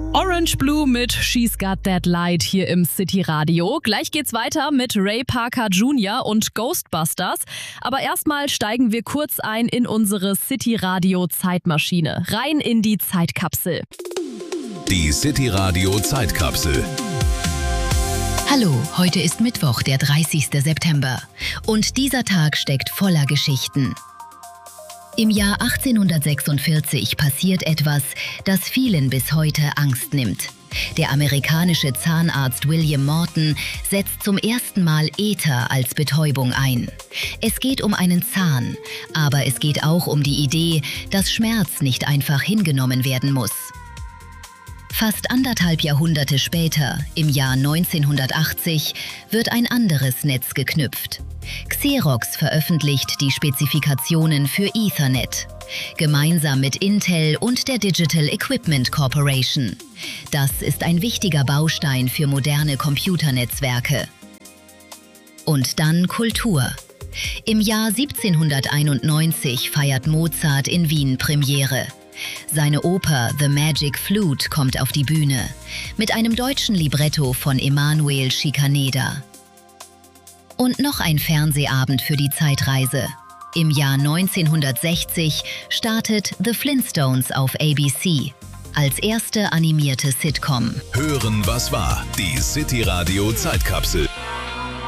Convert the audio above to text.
Orange Blue mit She's Got That Light hier im City Radio. Gleich geht's weiter mit Ray Parker Jr. und Ghostbusters. Aber erstmal steigen wir kurz ein in unsere City Radio Zeitmaschine. Rein in die Zeitkapsel. Die City Radio Zeitkapsel. Hallo, heute ist Mittwoch, der 30. September. Und dieser Tag steckt voller Geschichten. Im Jahr 1846 passiert etwas, das vielen bis heute Angst nimmt. Der amerikanische Zahnarzt William Morton setzt zum ersten Mal Ether als Betäubung ein. Es geht um einen Zahn, aber es geht auch um die Idee, dass Schmerz nicht einfach hingenommen werden muss. Fast anderthalb Jahrhunderte später, im Jahr 1980, wird ein anderes Netz geknüpft. Xerox veröffentlicht die Spezifikationen für Ethernet, gemeinsam mit Intel und der Digital Equipment Corporation. Das ist ein wichtiger Baustein für moderne Computernetzwerke. Und dann Kultur. Im Jahr 1791 feiert Mozart in Wien Premiere. Seine Oper The Magic Flute kommt auf die Bühne, mit einem deutschen Libretto von Emanuel Schikaneder. Und noch ein Fernsehabend für die Zeitreise. Im Jahr 1960 startet The Flintstones auf ABC als erste animierte Sitcom. Hören, was war? Die City Radio Zeitkapsel.